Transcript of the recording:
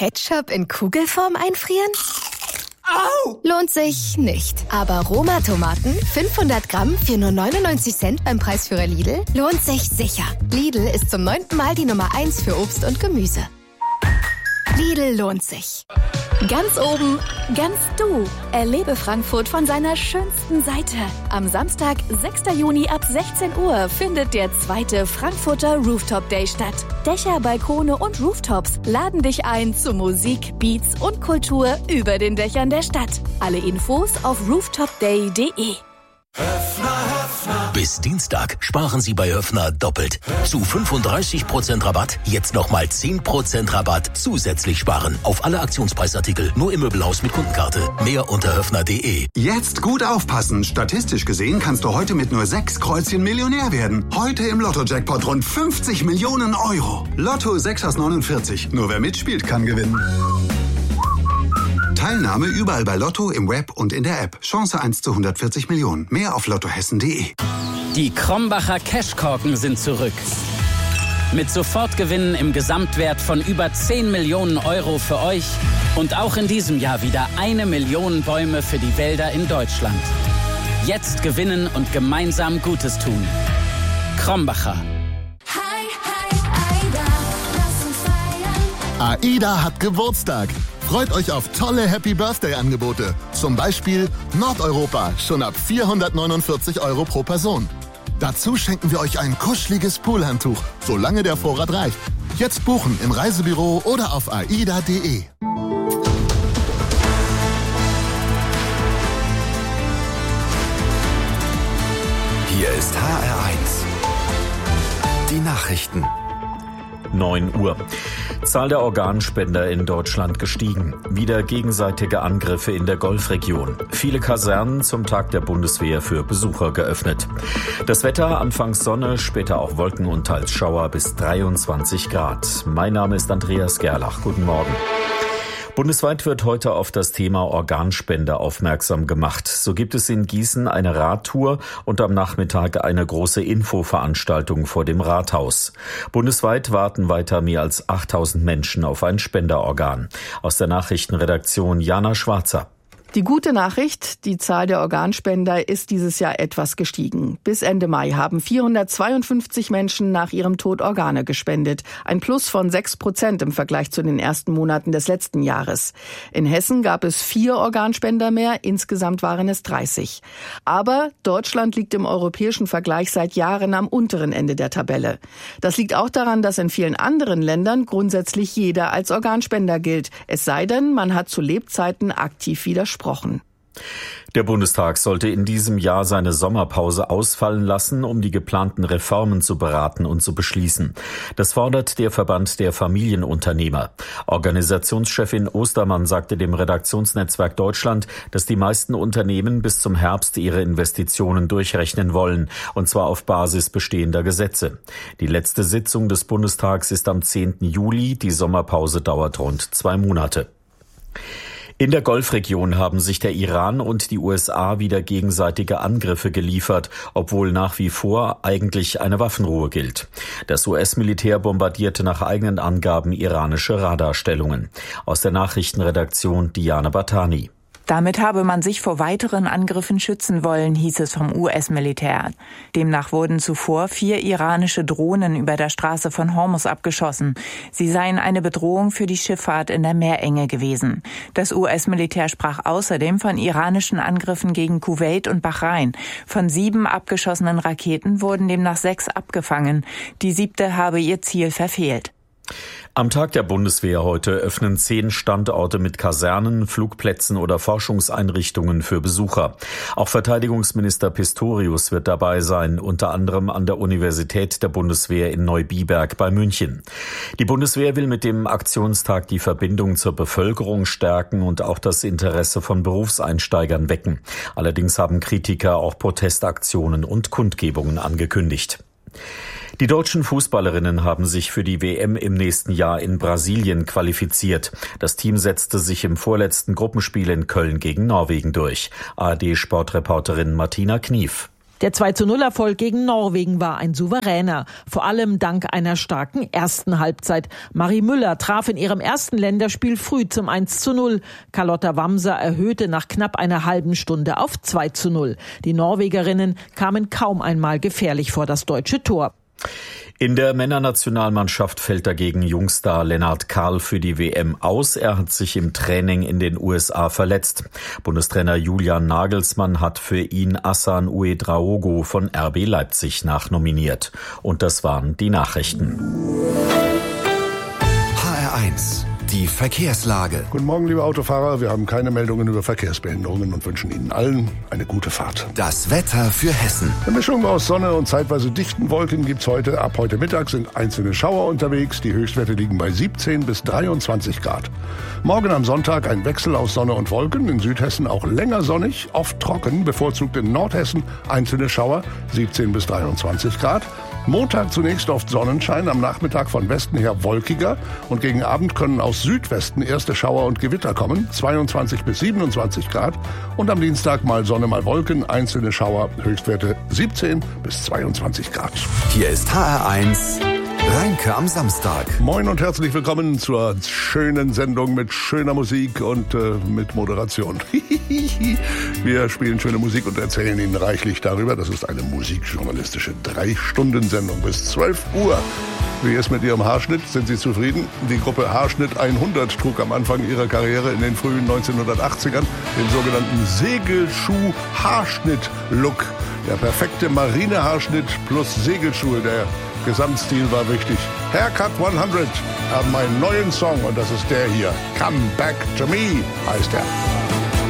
Ketchup in Kugelform einfrieren? Au! Lohnt sich nicht. Aber Roma-Tomaten, 500 Gramm für nur 99 Cent beim Preisführer Lidl, lohnt sich sicher. Lidl ist zum 9. Mal die Nummer 1 für Obst und Gemüse. Lidl lohnt sich. Ganz oben, ganz du. Erlebe Frankfurt von seiner schönsten Seite. Am Samstag, 6. Juni ab 16 Uhr findet der 2. Frankfurter Rooftop Day statt. Dächer, Balkone und Rooftops laden dich ein zu Musik, Beats und Kultur über den Dächern der Stadt. Alle Infos auf rooftopday.de. Bis Dienstag sparen Sie bei Höffner doppelt. Zu 35% Rabatt, jetzt nochmal 10% Rabatt zusätzlich sparen. Auf alle Aktionspreisartikel, nur im Möbelhaus mit Kundenkarte. Mehr unter höffner.de. Jetzt gut aufpassen. Statistisch gesehen kannst du heute mit nur 6 Kreuzchen Millionär werden. Heute im Lotto-Jackpot rund 50 Millionen Euro. Lotto 6 aus 49. Nur wer mitspielt, kann gewinnen. Teilnahme überall bei Lotto, im Web und in der App. Chance 1 zu 140 Millionen. Mehr auf lottohessen.de. Die Krombacher Cashkorken sind zurück. Mit Sofortgewinnen im Gesamtwert von über 10 Millionen Euro für euch und auch in diesem Jahr wieder 1 Million Bäume für die Wälder in Deutschland. Jetzt gewinnen und gemeinsam Gutes tun. Krombacher. AIDA hat Geburtstag. Freut euch auf tolle Happy-Birthday-Angebote. Zum Beispiel Nordeuropa, schon ab 449 Euro pro Person. Dazu schenken wir euch ein kuscheliges Poolhandtuch, solange der Vorrat reicht. Jetzt buchen im Reisebüro oder auf aida.de. Hier ist HR1. Die Nachrichten. 9 Uhr. Zahl der Organspender in Deutschland gestiegen. Wieder gegenseitige Angriffe in der Golfregion. Viele Kasernen zum Tag der Bundeswehr für Besucher geöffnet. Das Wetter, anfangs Sonne, später auch Wolken und teils Schauer bis 23 Grad. Mein Name ist Andreas Gerlach. Guten Morgen. Bundesweit wird heute auf das Thema Organspende aufmerksam gemacht. So gibt es in Gießen eine Radtour und am Nachmittag eine große Infoveranstaltung vor dem Rathaus. Bundesweit warten weiter mehr als 8000 Menschen auf ein Spenderorgan. Aus der Nachrichtenredaktion Jana Schwarzer. Die gute Nachricht, die Zahl der Organspender ist dieses Jahr etwas gestiegen. Bis Ende Mai haben 452 Menschen nach ihrem Tod Organe gespendet. Ein Plus von 6% im Vergleich zu den ersten Monaten des letzten Jahres. In Hessen gab es 4 Organspender mehr, insgesamt waren es 30. Aber Deutschland liegt im europäischen Vergleich seit Jahren am unteren Ende der Tabelle. Das liegt auch daran, dass in vielen anderen Ländern grundsätzlich jeder als Organspender gilt. Es sei denn, man hat zu Lebzeiten aktiv widersprochen. Der Bundestag sollte in diesem Jahr seine Sommerpause ausfallen lassen, um die geplanten Reformen zu beraten und zu beschließen. Das fordert der Verband der Familienunternehmer. Organisationschefin Ostermann sagte dem Redaktionsnetzwerk Deutschland, dass die meisten Unternehmen bis zum Herbst ihre Investitionen durchrechnen wollen, und zwar auf Basis bestehender Gesetze. Die letzte Sitzung des Bundestags ist am 10. Juli. Die Sommerpause dauert rund 2 Monate. In der Golfregion haben sich der Iran und die USA wieder gegenseitige Angriffe geliefert, obwohl nach wie vor eigentlich eine Waffenruhe gilt. Das US-Militär bombardierte nach eigenen Angaben iranische Radarstellungen. Aus der Nachrichtenredaktion Diana Batani. Damit habe man sich vor weiteren Angriffen schützen wollen, hieß es vom US-Militär. Demnach wurden zuvor 4 iranische Drohnen über der Straße von Hormuz abgeschossen. Sie seien eine Bedrohung für die Schifffahrt in der Meerenge gewesen. Das US-Militär sprach außerdem von iranischen Angriffen gegen Kuwait und Bahrain. Von 7 abgeschossenen Raketen wurden demnach 6 abgefangen. Die 7. habe ihr Ziel verfehlt. Am Tag der Bundeswehr heute öffnen 10 Standorte mit Kasernen, Flugplätzen oder Forschungseinrichtungen für Besucher. Auch Verteidigungsminister Pistorius wird dabei sein, unter anderem an der Universität der Bundeswehr in Neubiberg bei München. Die Bundeswehr will mit dem Aktionstag die Verbindung zur Bevölkerung stärken und auch das Interesse von Berufseinsteigern wecken. Allerdings haben Kritiker auch Protestaktionen und Kundgebungen angekündigt. Die deutschen Fußballerinnen haben sich für die WM im nächsten Jahr in Brasilien qualifiziert. Das Team setzte sich im vorletzten Gruppenspiel in Köln gegen Norwegen durch. ARD-Sportreporterin Martina Knief. Der 2:0-Erfolg gegen Norwegen war ein souveräner, vor allem dank einer starken ersten Halbzeit. Marie Müller traf in ihrem ersten Länderspiel früh zum 1:0. Carlotta Wamser erhöhte nach knapp einer halben Stunde auf 2:0. Die Norwegerinnen kamen kaum einmal gefährlich vor das deutsche Tor. In der Männernationalmannschaft fällt dagegen Jungstar Lennart Kahl für die WM aus. Er hat sich im Training in den USA verletzt. Bundestrainer Julian Nagelsmann hat für ihn Hassan Ouedraogo von RB Leipzig nachnominiert. Und das waren die Nachrichten. HR1, die Verkehrslage. Guten Morgen, liebe Autofahrer. Wir haben keine Meldungen über Verkehrsbehinderungen und wünschen Ihnen allen eine gute Fahrt. Das Wetter für Hessen. Eine Mischung aus Sonne und zeitweise dichten Wolken gibt's heute. Ab heute Mittag sind einzelne Schauer unterwegs. Die Höchstwerte liegen bei 17 bis 23 Grad. Morgen am Sonntag ein Wechsel aus Sonne und Wolken. In Südhessen auch länger sonnig, oft trocken. Bevorzugt in Nordhessen einzelne Schauer, 17 bis 23 Grad. Montag zunächst oft Sonnenschein, am Nachmittag von Westen her wolkiger und gegen Abend können aus Südwesten erste Schauer und Gewitter kommen, 22 bis 27 Grad und am Dienstag mal Sonne, mal Wolken, einzelne Schauer, Höchstwerte 17 bis 22 Grad. Hier ist HR1 Reinke am Samstag. Moin und herzlich willkommen zur schönen Sendung mit schöner Musik und mit Moderation. Wir spielen schöne Musik und erzählen Ihnen reichlich darüber. Das ist eine musikjournalistische 3-Stunden-Sendung bis 12 Uhr. Wie ist mit Ihrem Haarschnitt? Sind Sie zufrieden? Die Gruppe Haarschnitt 100 trug am Anfang ihrer Karriere in den frühen 1980ern den sogenannten Segelschuh-Haarschnitt-Look. Der perfekte Marinehaarschnitt plus Segelschuhe. Der Gesamtstil war wichtig. Haircut 100 haben einen neuen Song und das ist der hier. Come Back to Me heißt er.